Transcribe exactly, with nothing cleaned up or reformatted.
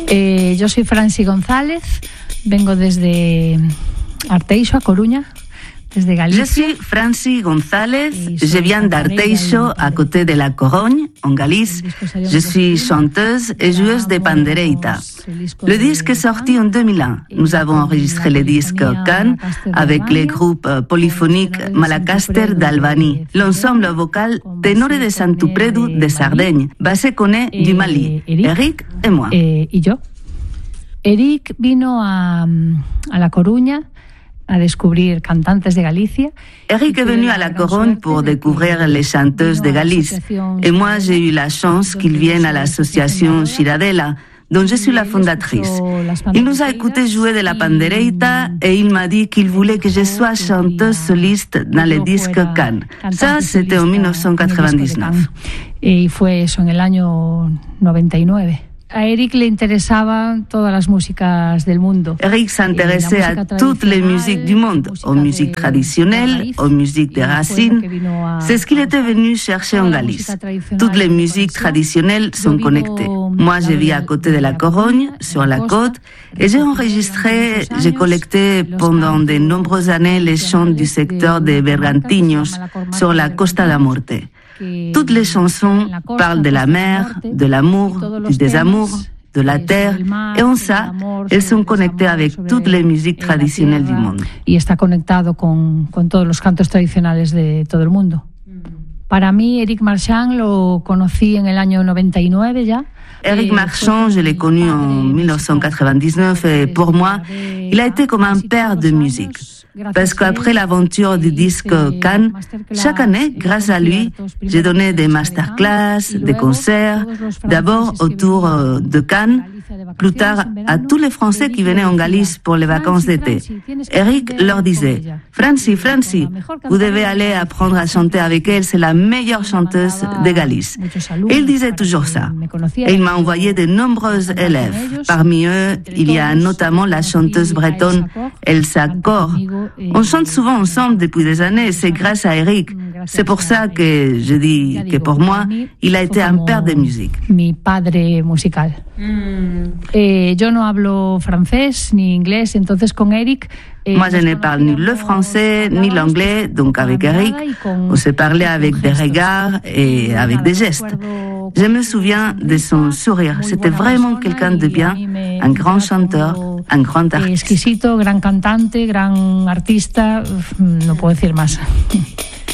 Eh, yo soy Franci González, vengo desde Arteixo, a Coruña, desde Galicia. Je suis Franci González, je viens d'Arteixo, à côté de la Corogne, en Galice. Je suis chanteuse et joueuse de pandereita. Le disque est sorti en deux mille un. Nous avons enregistré le disque Can avec les groupes polyphoniques Malacaster d'Albany, l'ensemble vocal Tenore de Santupredu de Sardaigne, Basse Koné du Mali, Eric et moi. Eh, y yo. Eric vino a, a La Coruña a descubrir cantantes de Galicia. Eric est venu à La Corogne pour découvrir les chanteuses de Galice. Et moi, j'ai eu la chance qu'il vienne à l'association Chiradela, dont je suis la fondatrice. Il nous a écouté jouer de la pandereita et il m'a dit qu'il voulait que je sois chanteuse soliste dans le disque Can. Ça, c'était en dix-neuf cent quatre-vingt-dix-neuf. Y fue eso en el año noventa y nueve. A Eric le interesaban todas las músicas del mundo. Eric s'intéressait à toutes les musiques du monde, aux musiques traditionnelles, aux musiques des racines. C'est ce qu'il était venu chercher en Galice. Toutes les musiques traditionnelles sont connectées. Moi, je vis à côté de la Corogne, sur la côte, et j'ai enregistré, j'ai collecté pendant de nombreuses années les chants du secteur des Bergantiños sur la Costa da Morte. Toutes les chansons parlent de la mer, de l'amour, du désamour, de la terre, et en ça, elles sont connectées avec toutes les musiques traditionnelles du monde. Y está conectado con, con todos los cantos tradicionales de todo el mundo. Para mí, Eric Marchand lo conocí en el año noventa y nueve ya. Eric Marchand, je l'ai connu en dix-neuf cent quatre-vingt-dix-neuf et pour moi, il a été comme un père de musique. Parce qu'après l'aventure du disque Can, chaque année, grâce à lui, j'ai donné des masterclass, des concerts, d'abord autour de Can, plus tard à tous les Français qui venaient en Galice pour les vacances d'été. Eric leur disait, Franci, Franci, vous devez aller apprendre à chanter avec elle, c'est la meilleure chanteuse de Galice. Et il disait toujours ça. Et il m'a envoyé de nombreux élèves. Parmi eux, il y a notamment la chanteuse bretonne Elsa Cor. On chante souvent ensemble depuis des années, c'est grâce à Eric. C'est pour ça que je dis que pour moi, il a été un père de musique. Mi padre musical. Mm. Eh, yo no hablo francés ni inglés, entonces con Eric... Eh, Moi, je ne parle ni le français ni l'anglais, donc avec Eric, on se parlait avec des regards et avec des gestes. Je me souviens de son sourire. C'était vraiment quelqu'un de bien, un grand chanteur, un grand artiste. Exquisito, gran cantante, gran artista, no puedo decir más.